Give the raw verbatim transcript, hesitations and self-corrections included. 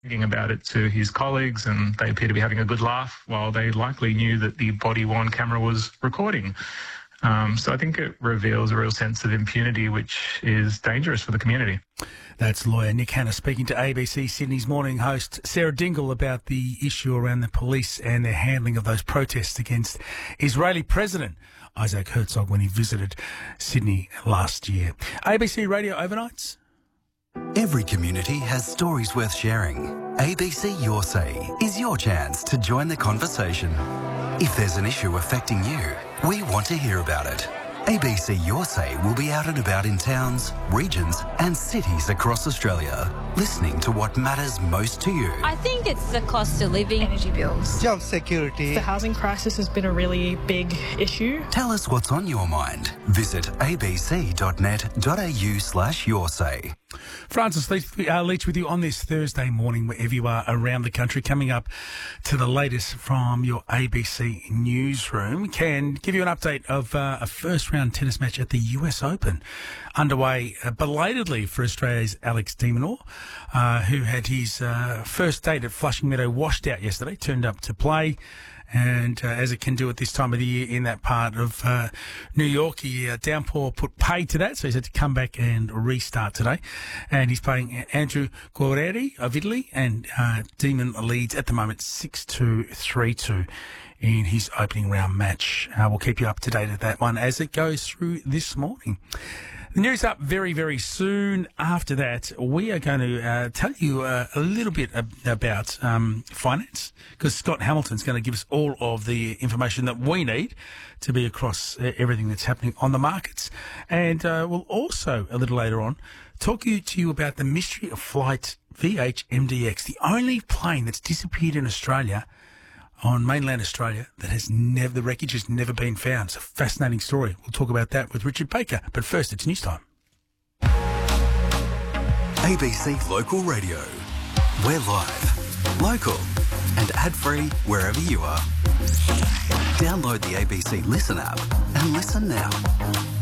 Talking about it to his colleagues, and they appear to be having a good laugh while they likely knew that the body-worn camera was recording. Um, so I think it reveals a real sense of impunity, which is dangerous for the community. That's lawyer Nick Hanna speaking to A B C Sydney's morning host Sarah Dingle about the issue around the police and their handling of those protests against Israeli President Isaac Herzog when he visited Sydney last year. A B C Radio Overnights. Every community has stories worth sharing. A B C Your Say is your chance to join the conversation. If there's an issue affecting you, we want to hear about it. A B C Your Say will be out and about in towns, regions and cities across Australia, listening to what matters most to you. I think it's the cost of living, energy bills, job security. The housing crisis has been a really big issue. Tell us what's on your mind. Visit abc.net.au slash your say. Francis Leach, uh, Leach with you on this Thursday morning, wherever you are around the country, coming up to the latest from your A B C newsroom. Can give you an update of uh, a first-round tennis match at the U S Open, underway uh, belatedly for Australia's Alex de Minaur, uh, who had his uh, first date at Flushing Meadow washed out yesterday, turned up to play. And uh, as it can do at this time of the year in that part of uh, New York, he uh, downpour put paid to that, so he's had to come back and restart today. And he's playing Andrew Guerrieri of Italy, and uh, Demon leads at the moment six two, three two in his opening round match. Uh, we'll keep you up to date at that one as it goes through this morning. The news up very, very soon. After that, we are going to uh, tell you uh, a little bit ab- about um, finance, because Scott Hamilton's going to give us all of the information that we need to be across uh, everything that's happening on the markets. And uh, we'll also, a little later on, talk you, to you about the mystery of flight V H M D X, the only plane that's disappeared in Australia, on mainland Australia, that has never, the wreckage has never been found. It's a fascinating story. We'll talk about that with Richard Baker. But first, it's news time. A B C Local Radio. We're live, local and ad-free wherever you are. Download the A B C Listen app and listen now.